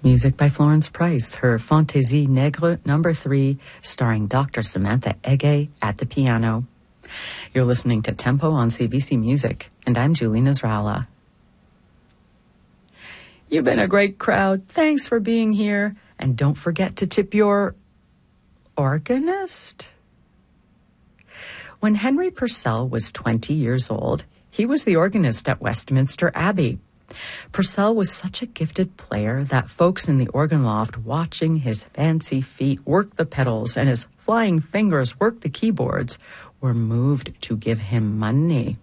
Music by Florence Price, her Fantaisie Nègre No. 3, starring Dr. Samantha Ege at the piano. You're listening to Tempo on CBC Music, and I'm Julie Nasrallah. You've been a great crowd. Thanks for being here. And don't forget to tip your organist. When Henry Purcell was 20 years old, he was the organist at Westminster Abbey. Purcell was such a gifted player that folks in the organ loft, watching his fancy feet work the pedals and his flying fingers work the keyboards, were moved to give him money.